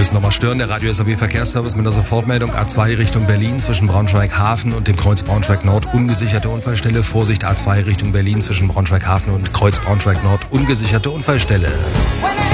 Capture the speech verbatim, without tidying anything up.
müssen nochmal stören. Der Radio S A B Verkehrsservice mit einer Sofortmeldung A zwei Richtung Berlin zwischen Braunschweig-Hafen und dem Kreuz Braunschweig-Nord ungesicherte Unfallstelle. Vorsicht A zwei Richtung Berlin zwischen Braunschweig-Hafen und Kreuz Braunschweig-Nord ungesicherte Unfallstelle.